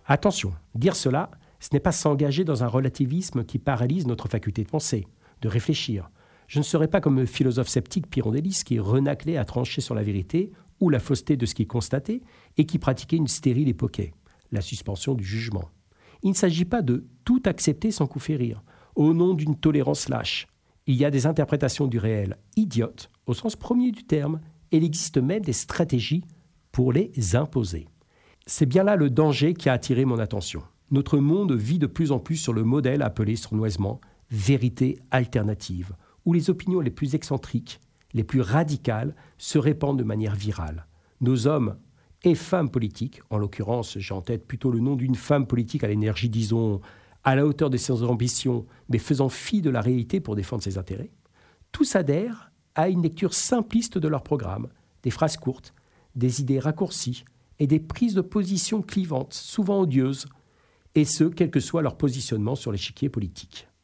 Attention, dire cela, ce n'est pas s'engager dans un relativisme qui paralyse notre faculté de penser, de réfléchir. Je ne serai pas comme le philosophe sceptique Pyrrhondélis qui renâclait à trancher sur la vérité ou la fausseté de ce qu'il constatait et qui pratiquait une stérile époquée, la suspension du jugement. Il ne s'agit pas de tout accepter sans coup férir, au nom d'une tolérance lâche. Il y a des interprétations du réel idiotes, au sens premier du terme, et il existe même des stratégies pour les imposer. C'est bien là le danger qui a attiré mon attention. Notre monde vit de plus en plus sur le modèle appelé sournoisement « vérité alternative », où les opinions les plus excentriques, les plus radicales, se répandent de manière virale. Nos hommes et femmes politiques, en l'occurrence j'ai en tête plutôt le nom d'une femme politique à l'énergie, disons, à la hauteur de ses ambitions, mais faisant fi de la réalité pour défendre ses intérêts, tous adhèrent à une lecture simpliste de leur programme, des phrases courtes, des idées raccourcies et des prises de position clivantes, souvent odieuses, et ce, quel que soit leur positionnement sur l'échiquier politique.